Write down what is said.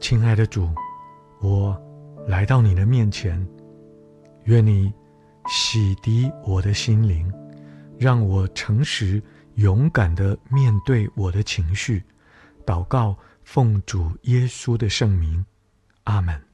亲爱的主，我来到你的面前，愿你洗涤我的心灵，让我诚实勇敢地面对我的情绪。祷告奉主耶稣的圣名，阿们。